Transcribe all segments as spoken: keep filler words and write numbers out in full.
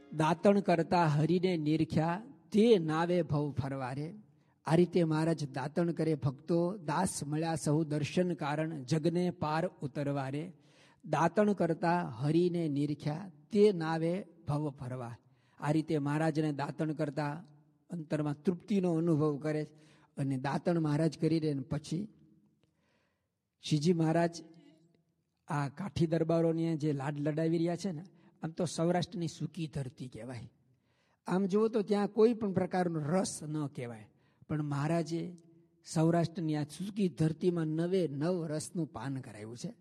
દાતણ કરતા હરિને નિરખ્યા, તે નાવે ભવ ફરવારે. આ રીતે મહારાજ દાતણ કરે ભક્તો, દાસ મળ્યા સહુ દર્શન કારણ, જગને પાર ઉતરવારે. દાતણ કરતા હરિને નિરખ્યા, તે નાવે ભવ ફરવા. આ રીતે મહારાજને દાતણ કરતા અંતરમાં તૃપ્તિનો અનુભવ કરે અને દાતણ મહારાજ કરી દે. પછી શ્રીજી મહારાજ આ કાઠી દરબારોને જે લાડ લડાવી રહ્યા છે ને, આમ તો સૌરાષ્ટ્રની સૂકી ધરતી કહેવાય. આમ જુઓ તો ત્યાં કોઈ પણ પ્રકારનો રસ ન કહેવાય, પણ મહારાજે સૌરાષ્ટ્રની આ સૂકી ધરતીમાં નવે નવ રસનું પાન કરાવ્યું છે.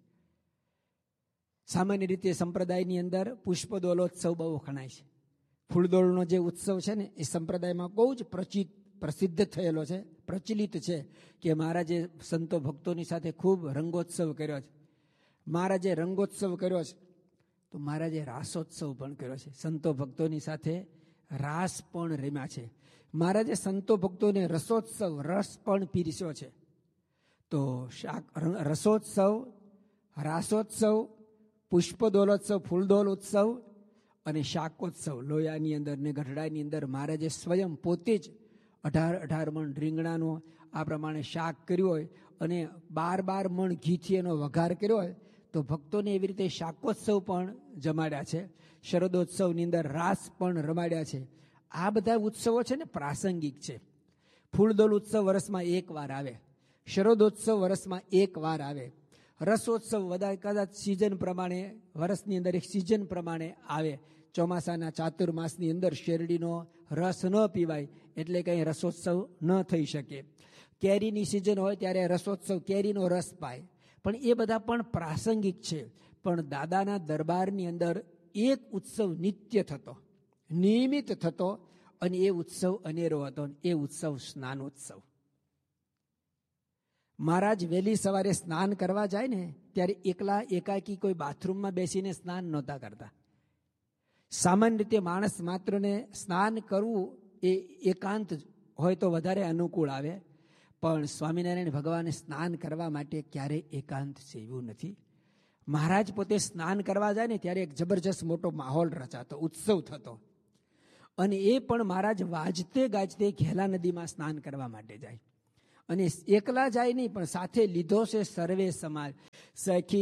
સામાન્ય રીતે સંપ્રદાયની અંદર પુષ્પદોલોત્સવ બહુ ખણાય છે. ફૂલદોળનો જે ઉત્સવ છે ને, એ સંપ્રદાયમાં બહુ જ પ્રચિત પ્રસિદ્ધ થયેલો છે, પ્રચલિત છે કે મહારાજે સંતો ભક્તોની સાથે ખૂબ રંગોત્સવ કર્યો છે. મહારાજે રંગોત્સવ કર્યો છે તો મહારાજે રાસોત્સવ પણ કર્યો છે. સંતો ભક્તોની સાથે રાસ પણ રમ્યા છે. મહારાજે સંતો ભક્તોને રસોત્સવ, રસ પણ પીરસ્યો છે. તો રસોત્સવ, રાસોત્સવ, પુષ્પદોલોત્સવ, ફૂલદોલ ઉત્સવ અને શાકોત્સવ, લોયાની અંદર ને ગઢડાની અંદર મહારાજે સ્વયં પોતે જ અઢાર અઢાર મણ રીંગણાનો આ પ્રમાણે શાક કર્યું હોય અને બાર બાર મણ ઘીથી એનો વઘાર કર્યો હોય, તો ભક્તોને એવી રીતે શાકોત્સવ પણ જમાડ્યા છે. શરદોત્સવની અંદર રાસ પણ રમાડ્યા છે. આ બધા ઉત્સવો છે ને પ્રાસંગિક છે. ફૂલદોલ ઉત્સવ વર્ષમાં એક વાર આવે, શરદોત્સવ વર્ષમાં એક વાર આવે, રસોત્સવ બધા કદાચ સિઝન પ્રમાણે વર્ષની અંદર એક સિઝન પ્રમાણે આવે. ચોમાસાના ચાતુર્માસની અંદર શેરડીનો રસ ન પીવાય એટલે કંઈ રસોત્સવ ન થઈ શકે. કેરીની સિઝન હોય ત્યારે રસોત્સવ, કેરીનો રસ પાય. પણ એ બધા પણ પ્રાસંગિક છે. પણ દાદાના દરબારની અંદર એક ઉત્સવ નિત્ય થતો, નિયમિત થતો, અને એ ઉત્સવ અનેરો હતો. એ ઉત્સવ સ્નાનોત્સવ. મહારાજ વહેલી સવારે સ્નાન કરવા જાય ને ત્યારે એકલા એકાકી કોઈ બાથરૂમમાં બેસીને સ્નાન નહોતા કરતા. સામાન્ય રીતે માણસ માત્રને સ્નાન કરવું એ એકાંત હોય તો વધારે અનુકૂળ આવે, પણ સ્વામિનારાયણ ભગવાને સ્નાન કરવા માટે ક્યારેય એકાંત સેવ્યું નથી. મહારાજ પોતે સ્નાન કરવા જાય ને ત્યારે એક જબરજસ્ત મોટો માહોલ રચાતો, ઉત્સવ થતો. અને એ પણ મહારાજ વાજતે ગાજતે ઘેલા નદીમાં સ્નાન કરવા માટે જાય. અને એકલા જાય નહીં, પણ સાથે લીધો છે સર્વે સમાજ. સખી